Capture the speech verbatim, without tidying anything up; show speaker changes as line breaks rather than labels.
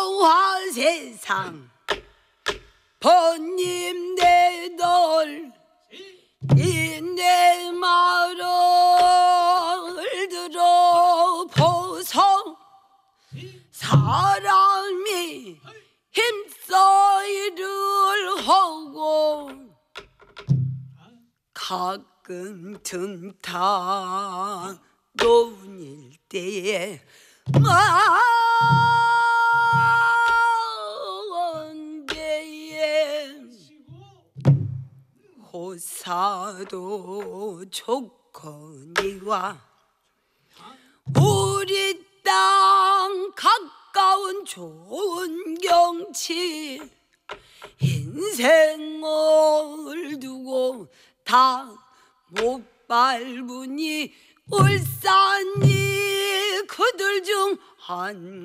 고와 세상 번님 내돌 이내 말을 들어보소. 사람이 힘써 일을 하고 가끔 틈타 놓을 때에 먼데에 호사도 좋거니와 우리 땅 가까운 좋은 경치 인생을 두고 다 못 밟으니 울산이 그들 중 한